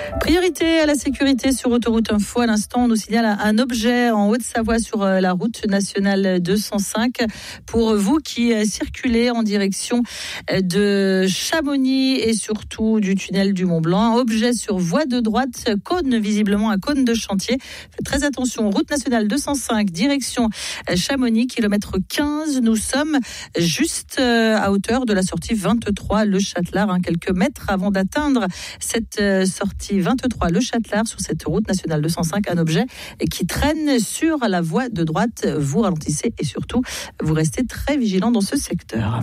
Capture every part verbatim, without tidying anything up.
Priorité à la sécurité sur Autoroute Info. À l'instant, on nous signale un objet en Haute-Savoie sur la route nationale deux cent cinq. Pour vous qui circulez en direction de Chamonix et surtout du tunnel du Mont-Blanc, un objet sur voie de droite, cône, visiblement un cône de chantier. Faites très attention, route nationale deux cent cinq, direction Chamonix, kilomètre quinze. Nous sommes juste à hauteur de la sortie vingt-trois, le Châtelard, hein, quelques mètres avant d'atteindre cette sortie vingt-trois, le Châtelard, sur cette route nationale deux cent cinq, un objet qui traîne sur la voie de droite. Vous ralentissez et surtout, vous restez très vigilant dans ce secteur.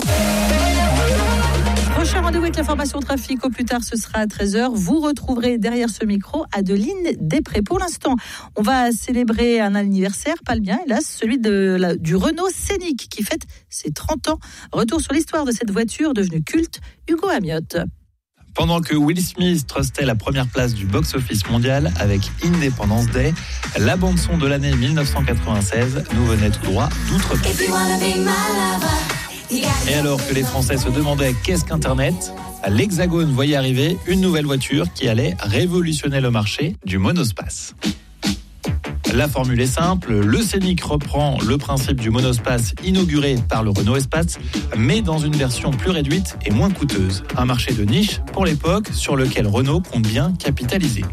Prochain rendez-vous avec l'information trafic, au plus tard, ce sera à treize heures. Vous retrouverez derrière ce micro Adeline Després. Pour l'instant, on va célébrer un anniversaire, pas le bien, hélas, celui de la, du Renault Scénic qui fête ses trente ans. Retour sur l'histoire de cette voiture devenue culte, Hugo Amiotte. Pendant que Will Smith trustait la première place du box-office mondial avec Independence Day, la bande-son de l'année dix-neuf cent quatre-vingt-seize nous venait tout droit d'outre-mer. Et alors que les Français se demandaient qu'est-ce qu'Internet, l'Hexagone voyait arriver une nouvelle voiture qui allait révolutionner le marché du monospace. La formule est simple, le Scénic reprend le principe du monospace inauguré par le Renault Espace, mais dans une version plus réduite et moins coûteuse. Un marché de niche pour l'époque sur lequel Renault compte bien capitaliser.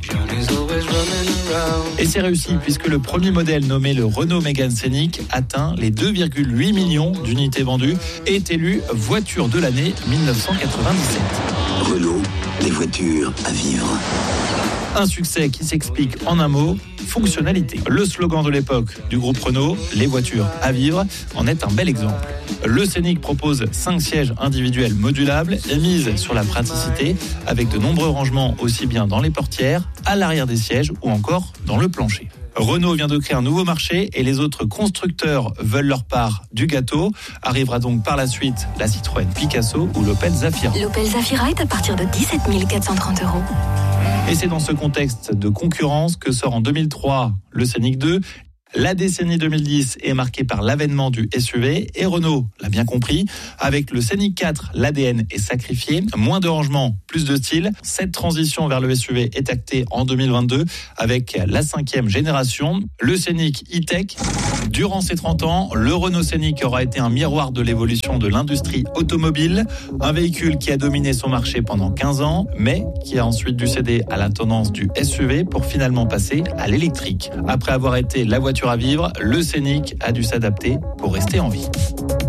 Et c'est réussi puisque le premier modèle nommé le Renault Mégane Scénic atteint les deux virgule huit millions d'unités vendues et est élu voiture de l'année dix-neuf cent quatre-vingt-dix-sept. Renault, les voitures à vivre. Un succès qui s'explique en un mot, fonctionnalité. Le slogan de l'époque du groupe Renault, les voitures à vivre, en est un bel exemple. Le Scénic propose cinq sièges individuels modulables et mise sur la praticité avec de nombreux rangements aussi bien dans les portières, à l'arrière des sièges ou encore dans le plancher. Renault vient de créer un nouveau marché et les autres constructeurs veulent leur part du gâteau. Arrivera donc par la suite la Citroën Picasso ou l'Opel Zafira. L'Opel Zafira est à partir de dix-sept mille quatre cent trente euros. Et c'est dans ce contexte de concurrence que sort en deux mille trois le Scénic deux. La décennie deux mille dix est marquée par l'avènement du S U V et Renault l'a bien compris. Avec le Scénic quatre, l'A D N est sacrifié. Moins de rangement, plus de style. Cette transition vers le S U V est actée en deux mille vingt-deux avec la cinquième génération, le Scénic E-Tech. Durant ces trente ans, le Renault Scénic aura été un miroir de l'évolution de l'industrie automobile. Un véhicule qui a dominé son marché pendant quinze ans, mais qui a ensuite dû céder à la tendance du S U V pour finalement passer à l'électrique. Après avoir été la voiture à vivre, le Scénic a dû s'adapter pour rester en vie.